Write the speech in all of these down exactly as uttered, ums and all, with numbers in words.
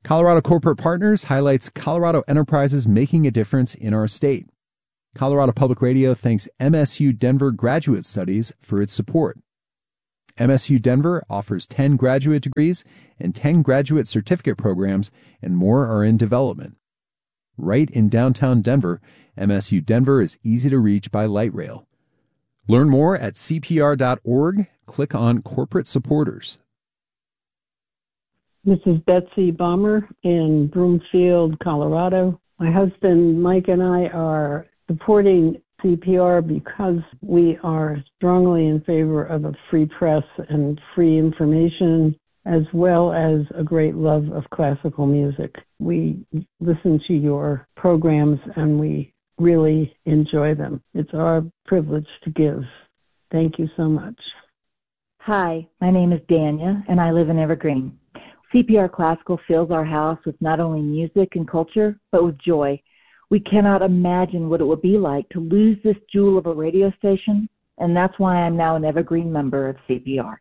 Colorado Corporate Partners highlights Colorado enterprises making a difference in our state. Colorado Public Radio thanks M S U Denver Graduate Studies for its support. M S U Denver offers ten graduate degrees and ten graduate certificate programs, and more are in development. Right in downtown Denver, M S U Denver is easy to reach by light rail. Learn more at C P R dot org. Click on Corporate Supporters. This is Betsy Bomber in Broomfield, Colorado. My husband Mike and I are supporting C P R because we are strongly in favor of a free press and free information, as well as a great love of classical music. We listen to your programs and we really enjoy them. It's our privilege to give. Thank you so much. Hi, my name is Dania and I live in Evergreen. C P R Classical fills our house with not only music and culture, but with joy. We cannot imagine what it would be like to lose this jewel of a radio station, and that's why I'm now an Evergreen member of C P R.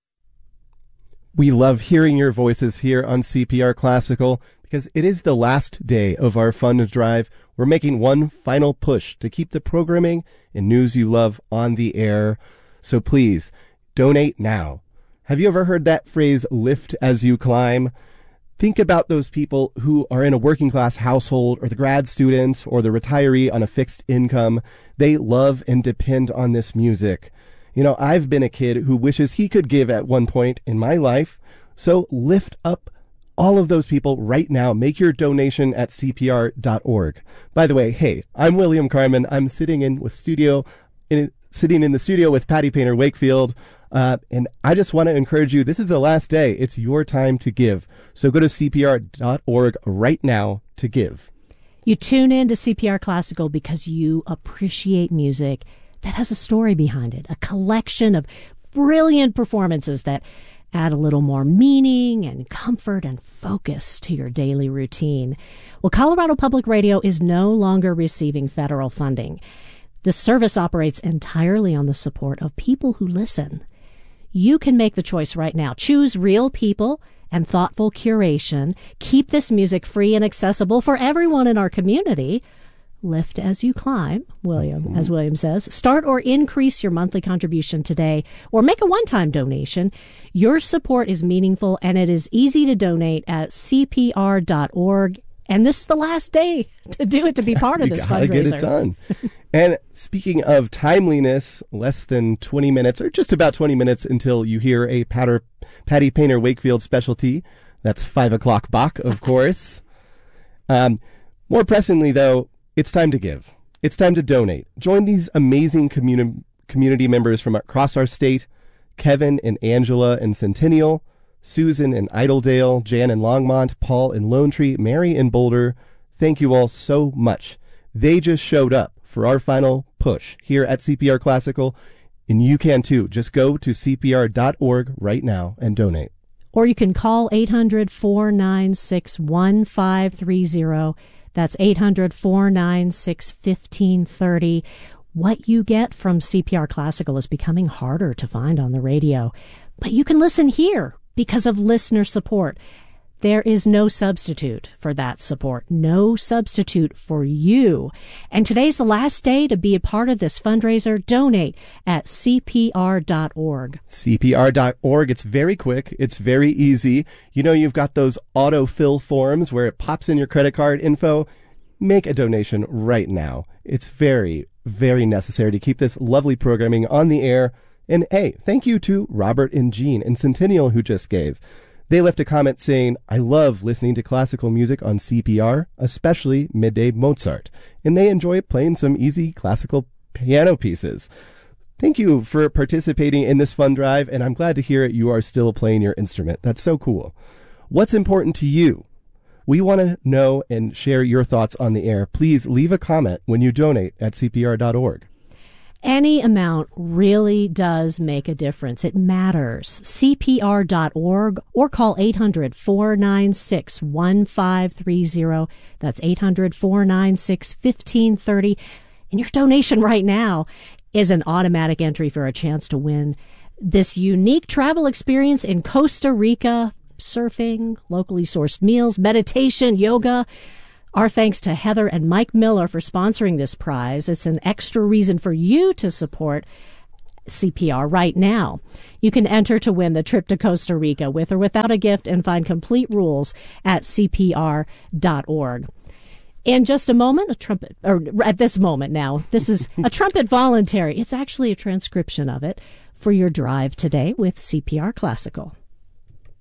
We love hearing your voices here on C P R Classical because it is the last day of our fund drive. We're making one final push to keep the programming and news you love on the air. So please, donate now. Have you ever heard that phrase, lift as you climb? Think about those people who are in a working class household, or the grad student, or the retiree on a fixed income. They love and depend on this music. You know, I've been a kid who wishes he could give at one point in my life. So lift up all of those people right now. Make your donation at C P R dot org. By the way, hey, I'm William Carmen. I'm sitting in with studio, in, sitting in the studio with Patty Painter Wakefield. Uh, and I just want to encourage you, this is the last day. It's your time to give. So go to C P R dot org right now to give. You tune in to C P R Classical because you appreciate music that has a story behind it, a collection of brilliant performances that add a little more meaning and comfort and focus to your daily routine. Well, Colorado Public Radio is no longer receiving federal funding. This service operates entirely on the support of people who listen. You can make the choice right now. Choose real people and thoughtful curation. Keep this music free and accessible for everyone in our community. Lift as you climb, William, mm-hmm. as William says. Start or increase your monthly contribution today, or make a one-time donation. Your support is meaningful, and it is easy to donate at C P R dot org. And this is the last day to do it, to be part of this you gotta fundraiser. Get it done. And speaking of timeliness, less than twenty minutes, or just about twenty minutes until you hear a Patter, Patty Painter Wakefield specialty. That's five o'clock Bach, of course. um, more pressingly, though, it's time to give. It's time to donate. Join these amazing communi- community members from across our state, Kevin and Angela in Centennial, Susan in Idledale, Jan in Longmont, Paul in Lone Tree, Mary in Boulder. Thank you all so much. They just showed up for our final push here at C P R Classical, and you can too. Just go to C P R dot org right now and donate. Or you can call eight hundred, four nine six, one five three zero. That's eight hundred, four nine six, one five three zero. What you get from C P R Classical is becoming harder to find on the radio, but you can listen here because of listener support. There is no substitute for that support, no substitute for you. And today's the last day to be a part of this fundraiser. Donate at C P R dot org. C P R dot org. It's very quick. It's very easy. You know, you've got those autofill forms where it pops in your credit card info. Make a donation right now. It's very, very necessary to keep this lovely programming on the air. And hey, thank you to Robert and Jean in Centennial who just gave. They left a comment saying, I love listening to classical music on C P R, especially midday Mozart, and they enjoy playing some easy classical piano pieces. Thank you for participating in this fun drive, and I'm glad to hear you are still playing your instrument. That's so cool. What's important to you? We want to know and share your thoughts on the air. Please leave a comment when you donate at C P R dot org. Any amount really does make a difference. It matters. C P R dot org or call eight hundred, four nine six, one five three zero. That's eight hundred, four nine six, one five three zero. And your donation right now is an automatic entry for a chance to win this unique travel experience in Costa Rica. surfing, locally sourced meals, meditation, yoga. Our thanks to Heather and Mike Miller for sponsoring this prize. It's an extra reason for you to support C P R right now. You can enter to win the trip to Costa Rica with or without a gift and find complete rules at C P R dot org. In just a moment, a trumpet, or at this moment now, this is a trumpet voluntary. It's actually a transcription of it for your drive today with C P R Classical.